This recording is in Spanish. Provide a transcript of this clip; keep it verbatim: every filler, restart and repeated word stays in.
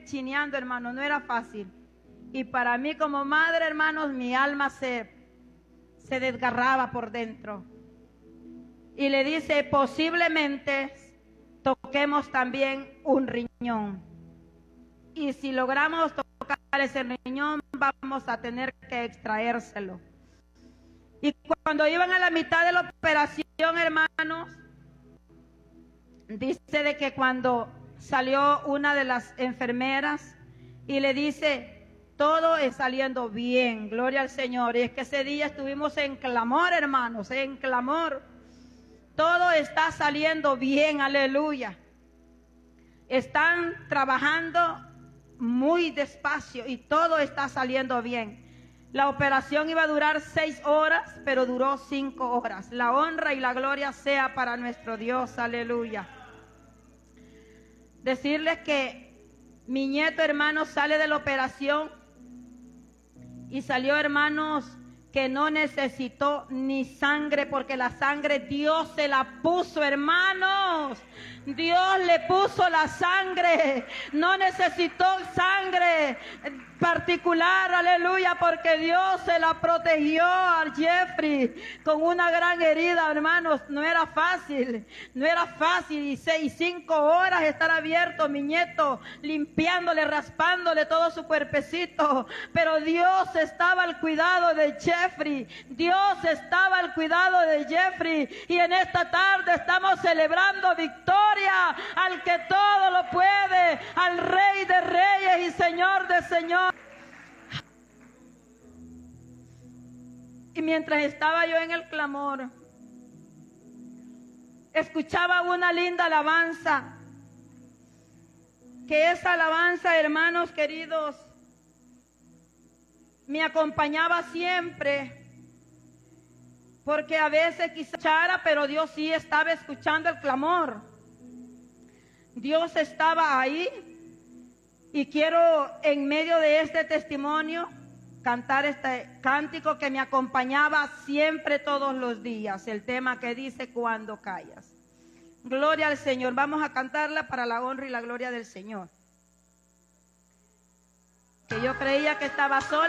chineando, hermano, no era fácil. Y para mí como madre, hermanos, mi alma se, se desgarraba por dentro. Y le dice, posiblemente toquemos también un riñón. Y si logramos tocar ese riñón, vamos a tener que extraérselo. Y cuando iban a la mitad de la operación, hermanos, dice de que cuando salió una de las enfermeras y le dice, todo es saliendo bien, gloria al Señor. Y es que ese día estuvimos en clamor, hermanos, en clamor. Todo está saliendo bien, aleluya. Están trabajando muy despacio y todo está saliendo bien. La operación iba a durar seis horas, pero duró cinco horas. La honra y la gloria sea para nuestro Dios, aleluya. Decirles que mi nieto, hermanos, sale de la operación y salió, hermanos, que no necesitó ni sangre, porque la sangre Dios se la puso, hermanos. Dios le puso la sangre, no necesitó sangre particular, aleluya, porque Dios se la protegió a Jeffrey con una gran herida, hermanos. No era fácil, no era fácil, y seis, cinco horas estar abierto, mi nieto, limpiándole, raspándole todo su cuerpecito, pero Dios estaba al cuidado de Jeffrey, Dios estaba al cuidado de Jeffrey, y en esta tarde estamos celebrando victoria al que todo lo puede, al Rey de Reyes y Señor de Señores. Y mientras estaba yo en el clamor, escuchaba una linda alabanza, que esa alabanza, hermanos queridos, me acompañaba siempre, porque a veces quizá escuchara, pero Dios sí estaba escuchando el clamor. Dios estaba ahí, y quiero en medio de este testimonio cantar este cántico que me acompañaba siempre todos los días, el tema que dice cuando callas. Gloria al Señor. Vamos a cantarla para la honra y la gloria del Señor. Que yo creía que estaba sola.